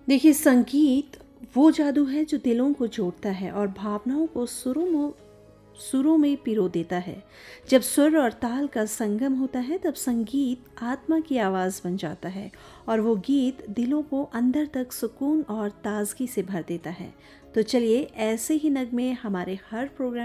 देखिए, संगीत वो जादू है जो दिलों को जोड़ता है और भावनाओं को सुरों में पिरो देता है। जब सुर और ताल का संगम होता है तब संगीत आत्मा की आवाज़ बन जाता है और वो गीत दिलों को अंदर तक सुकून और ताजगी से भर देता है। तो चलिए, ऐसे ही नगमे हमारे हर प्रोग्राम